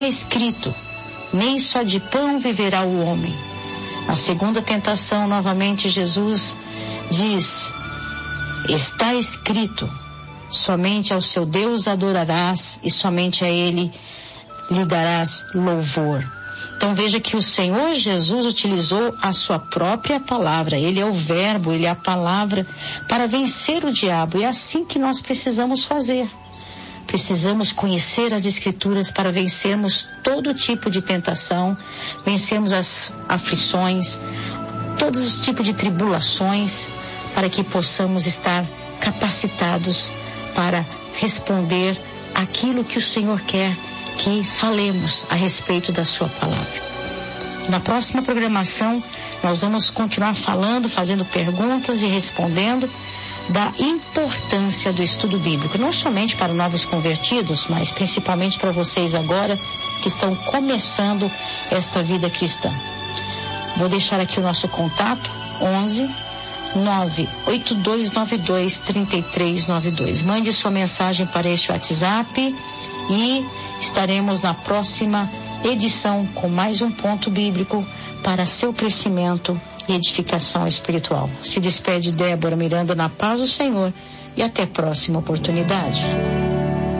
escrito, nem só de pão viverá o homem. Na segunda tentação, novamente, Jesus diz: está escrito, somente ao seu Deus adorarás e somente a Ele lhe darás louvor. Então veja que o Senhor Jesus utilizou a sua própria palavra. Ele é o verbo, ele é a palavra para vencer o diabo. E é assim que nós precisamos fazer. Precisamos conhecer as Escrituras para vencermos todo tipo de tentação, vencermos as aflições, todos os tipos de tribulações, para que possamos estar capacitados para responder aquilo que o Senhor quer que falemos a respeito da sua palavra. Na próxima programação, nós vamos continuar falando, fazendo perguntas e respondendo da importância do estudo bíblico, não somente para novos convertidos, mas principalmente para vocês agora que estão começando esta vida cristã. Vou deixar aqui o nosso contato, 11-98292-3392. Mande sua mensagem para este WhatsApp e estaremos na próxima edição com mais um ponto bíblico para seu crescimento e edificação espiritual. Se despede Débora Miranda na paz do Senhor e até a próxima oportunidade.